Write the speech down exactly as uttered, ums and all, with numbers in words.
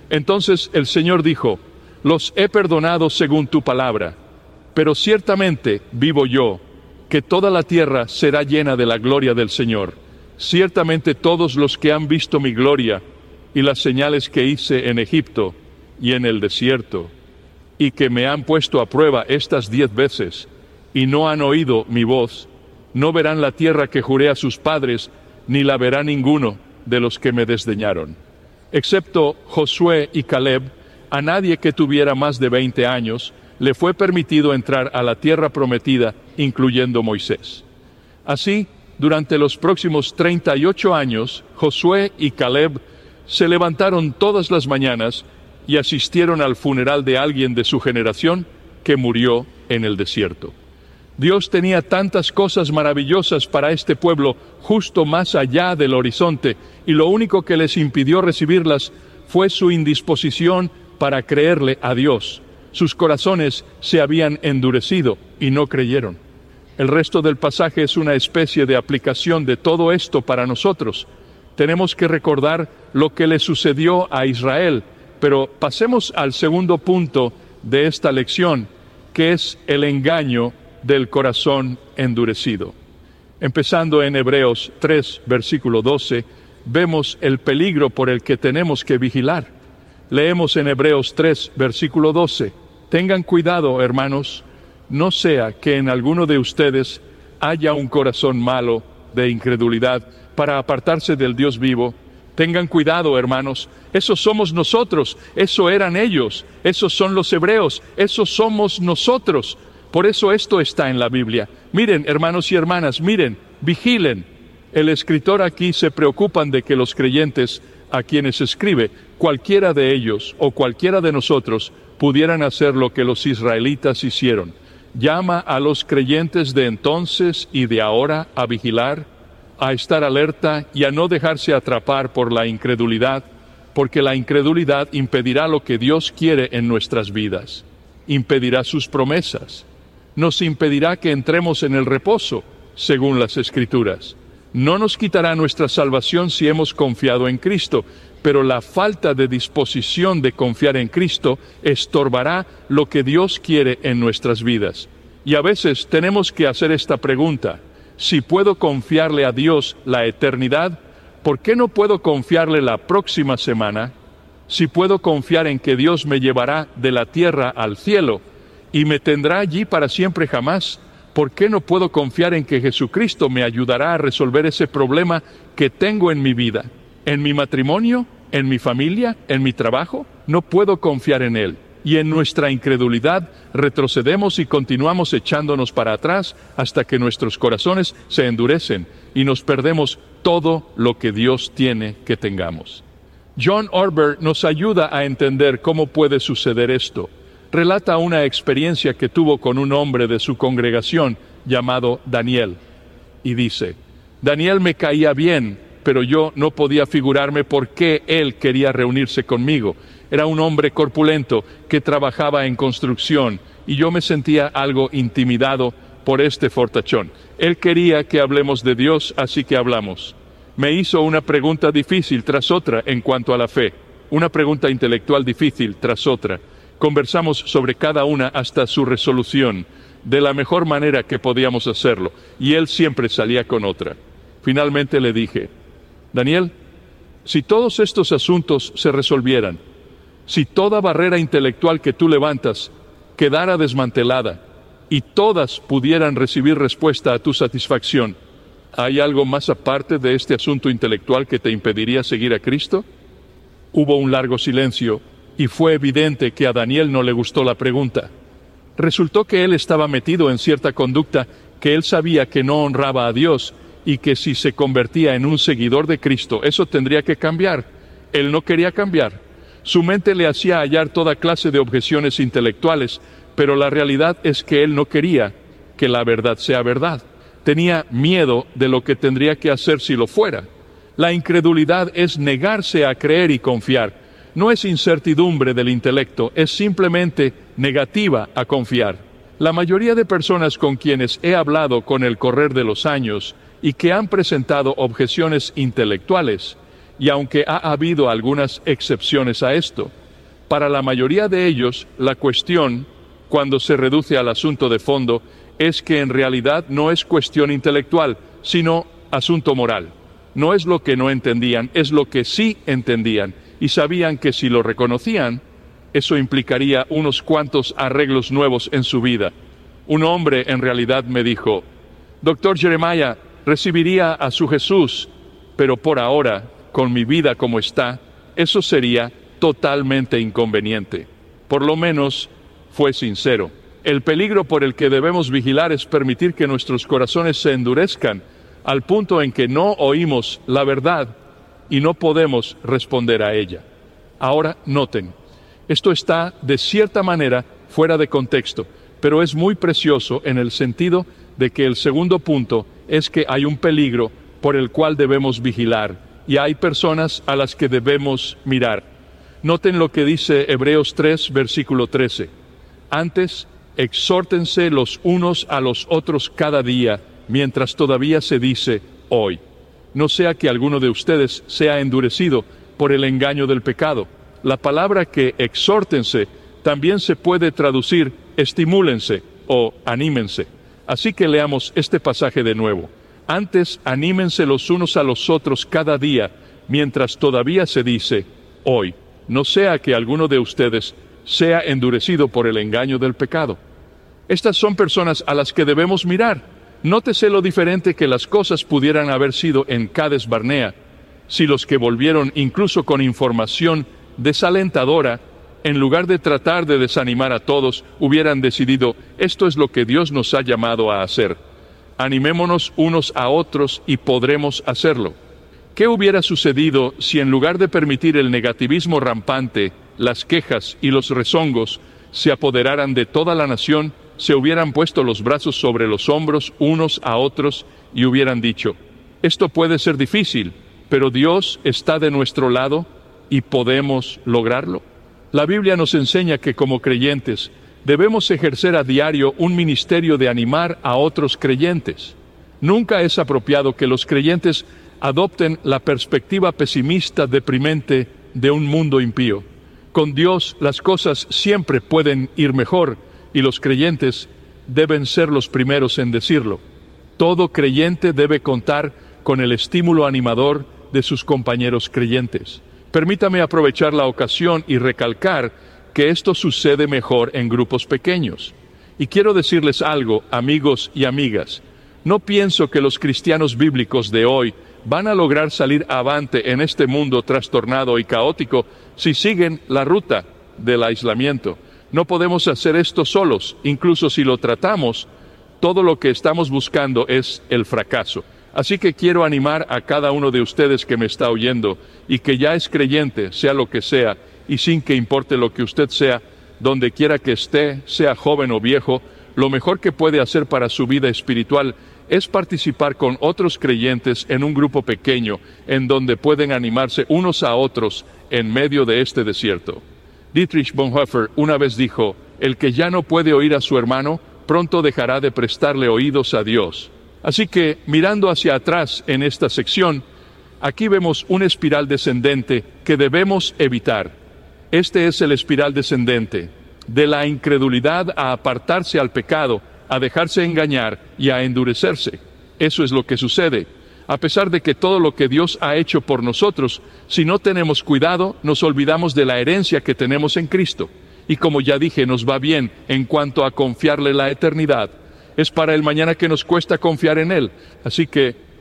Entonces el Señor dijo: los he perdonado según tu palabra, pero ciertamente vivo yo, que toda la tierra será llena de la gloria del Señor. Ciertamente todos los que han visto mi gloria y las señales que hice en Egipto y en el desierto, y que me han puesto a prueba estas diez veces, y no han oído mi voz, no verán la tierra que juré a sus padres, ni la verá ninguno de los que me desdeñaron. Excepto Josué y Caleb, a nadie que tuviera más de veinte años, le fue permitido entrar a la tierra prometida, incluyendo Moisés. Así, durante los próximos treinta y ocho años, Josué y Caleb se levantaron todas las mañanas y asistieron al funeral de alguien de su generación que murió en el desierto. Dios tenía tantas cosas maravillosas para este pueblo justo más allá del horizonte, y lo único que les impidió recibirlas fue su indisposición para creerle a Dios. Sus corazones se habían endurecido y no creyeron. El resto del pasaje es una especie de aplicación de todo esto para nosotros. Tenemos que recordar lo que le sucedió a Israel, pero pasemos al segundo punto de esta lección, que es el engaño del corazón endurecido. Empezando en Hebreos tres, versículo doce, vemos el peligro por el que tenemos que vigilar. Leemos en Hebreos tres, versículo doce, tengan cuidado, hermanos, no sea que en alguno de ustedes haya un corazón malo de incredulidad para apartarse del Dios vivo. Tengan cuidado, hermanos, esos somos nosotros, eso eran ellos, esos son los hebreos, esos somos nosotros. Por eso esto está en la Biblia. Miren, hermanos y hermanas, miren, vigilen. El escritor aquí se preocupan de que los creyentes a quienes escribe, cualquiera de ellos o cualquiera de nosotros, pudieran hacer lo que los israelitas hicieron. Llama a los creyentes de entonces y de ahora a vigilar, a estar alerta y a no dejarse atrapar por la incredulidad, porque la incredulidad impedirá lo que Dios quiere en nuestras vidas, impedirá sus promesas, nos impedirá que entremos en el reposo, según las Escrituras. No nos quitará nuestra salvación si hemos confiado en Cristo, pero la falta de disposición de confiar en Cristo estorbará lo que Dios quiere en nuestras vidas. Y a veces tenemos que hacer esta pregunta: si puedo confiarle a Dios la eternidad, ¿por qué no puedo confiarle la próxima semana? Si puedo confiar en que Dios me llevará de la tierra al cielo y me tendrá allí para siempre jamás, ¿por qué no puedo confiar en que Jesucristo me ayudará a resolver ese problema que tengo en mi vida? ¿En mi matrimonio? ¿En mi familia? ¿En mi trabajo? No puedo confiar en Él. Y en nuestra incredulidad retrocedemos y continuamos echándonos para atrás hasta que nuestros corazones se endurecen y nos perdemos todo lo que Dios tiene que tengamos. John Orber nos ayuda a entender cómo puede suceder esto. Relata una experiencia que tuvo con un hombre de su congregación llamado Daniel. Y dice: Daniel me caía bien, pero yo no podía figurarme por qué él quería reunirse conmigo. Era un hombre corpulento que trabajaba en construcción y yo me sentía algo intimidado por este fortachón. Él quería que hablemos de Dios, así que hablamos. Me hizo una pregunta difícil tras otra en cuanto a la fe, una pregunta intelectual difícil tras otra. Conversamos sobre cada una hasta su resolución, de la mejor manera que podíamos hacerlo, y él siempre salía con otra. Finalmente le dije: Daniel, si todos estos asuntos se resolvieran, si toda barrera intelectual que tú levantas quedara desmantelada y todas pudieran recibir respuesta a tu satisfacción, ¿hay algo más aparte de este asunto intelectual que te impediría seguir a Cristo? Hubo un largo silencio y fue evidente que a Daniel no le gustó la pregunta. Resultó que él estaba metido en cierta conducta que él sabía que no honraba a Dios y que si se convertía en un seguidor de Cristo, eso tendría que cambiar. Él no quería cambiar. Su mente le hacía hallar toda clase de objeciones intelectuales, pero la realidad es que él no quería que la verdad sea verdad. Tenía miedo de lo que tendría que hacer si lo fuera. La incredulidad es negarse a creer y confiar. No es incertidumbre del intelecto, es simplemente negativa a confiar. La mayoría de personas con quienes he hablado con el correr de los años y que han presentado objeciones intelectuales, y aunque ha habido algunas excepciones a esto, Para la mayoría de ellos, la cuestión, cuando se reduce al asunto de fondo, es que en realidad no es cuestión intelectual, sino asunto moral. No es lo que no entendían, es lo que sí entendían, y sabían que si lo reconocían, eso implicaría unos cuantos arreglos nuevos en su vida. Un hombre en realidad me dijo: doctor Jeremiah, recibiría a su Jesús, pero por ahora, con mi vida como está, eso sería totalmente inconveniente. Por lo menos, fue sincero. El peligro por el que debemos vigilar es permitir que nuestros corazones se endurezcan al punto en que no oímos la verdad y no podemos responder a ella. Ahora, noten, esto está de cierta manera fuera de contexto, pero es muy precioso en el sentido de que el segundo punto es que hay un peligro por el cual debemos vigilar y hay personas a las que debemos mirar. Noten lo que dice Hebreos tres, versículo trece. Antes, exhórtense los unos a los otros cada día, mientras todavía se dice hoy. No sea que alguno de ustedes sea endurecido por el engaño del pecado. La palabra que exhórtense también se puede traducir estimúlense o anímense. Así que leamos este pasaje de nuevo. Antes, anímense los unos a los otros cada día, mientras todavía se dice hoy. No sea que alguno de ustedes sea endurecido por el engaño del pecado. Estas son personas a las que debemos mirar. Nótese lo diferente que las cosas pudieran haber sido en Cades Barnea, si los que volvieron incluso con información desalentadora, en lugar de tratar de desanimar a todos, hubieran decidido: esto es lo que Dios nos ha llamado a hacer. Animémonos unos a otros y podremos hacerlo. ¿Qué hubiera sucedido si en lugar de permitir el negativismo rampante, las quejas y los rezongos se apoderaran de toda la nación, se hubieran puesto los brazos sobre los hombros unos a otros y hubieran dicho: esto puede ser difícil, pero Dios está de nuestro lado y podemos lograrlo? La Biblia nos enseña que como creyentes debemos ejercer a diario un ministerio de animar a otros creyentes. Nunca es apropiado que los creyentes adopten la perspectiva pesimista, deprimente de un mundo impío. Con Dios las cosas siempre pueden ir mejor, y los creyentes deben ser los primeros en decirlo. Todo creyente debe contar con el estímulo animador de sus compañeros creyentes. Permítame aprovechar la ocasión y recalcar que esto sucede mejor en grupos pequeños. Y quiero decirles algo, amigos y amigas. No pienso que los cristianos bíblicos de hoy van a lograr salir avante en este mundo trastornado y caótico si siguen la ruta del aislamiento. No podemos hacer esto solos, incluso si lo tratamos, todo lo que estamos buscando es el fracaso. Así que quiero animar a cada uno de ustedes que me está oyendo y que ya es creyente, sea lo que sea, y sin que importe lo que usted sea, donde quiera que esté, sea joven o viejo, lo mejor que puede hacer para su vida espiritual es participar con otros creyentes en un grupo pequeño, en donde pueden animarse unos a otros en medio de este desierto. Dietrich Bonhoeffer una vez dijo: el que ya no puede oír a su hermano, pronto dejará de prestarle oídos a Dios. Así que, mirando hacia atrás en esta sección, aquí vemos una espiral descendente que debemos evitar. Este es el espiral descendente, de la incredulidad a apartarse al pecado, a dejarse engañar y a endurecerse. Eso es lo que sucede. A pesar de que todo lo que Dios ha hecho por nosotros, si no tenemos cuidado, nos olvidamos de la herencia que tenemos en Cristo. Y como ya dije, nos va bien en cuanto a confiarle la eternidad. Es para el mañana que nos cuesta confiar en Él. Así que